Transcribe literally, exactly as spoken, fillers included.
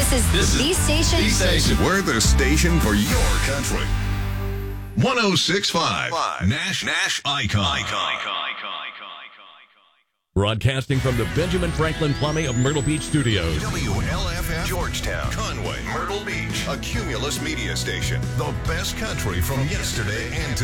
This is This the is station. the station. We're the station for your country. one oh six point five Nash Nash Icon. Icon. Broadcasting from the Benjamin Franklin Plumbing of Myrtle Beach Studios. W L F F Georgetown, Conway, Myrtle Beach, a Cumulus media station. The best country from yesterday and today.